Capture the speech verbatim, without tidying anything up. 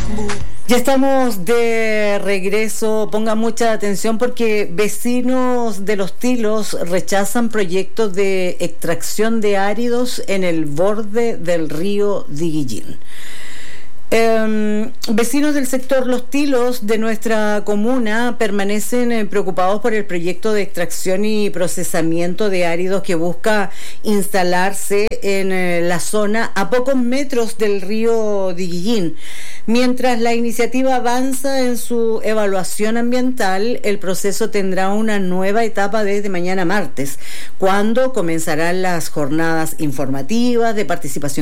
Ya estamos de regreso, ponga mucha atención porque vecinos de Los Tilos rechazan proyectos de extracción de áridos en el borde del río Diguillín. Eh, vecinos del sector Los Tilos de nuestra comuna permanecen eh, preocupados por el proyecto de extracción y procesamiento de áridos que busca instalarse en eh, la zona a pocos metros del río Diguillín. Mientras la iniciativa avanza en su evaluación ambiental, el proceso tendrá una nueva etapa desde mañana martes, cuando comenzarán las jornadas informativas de participación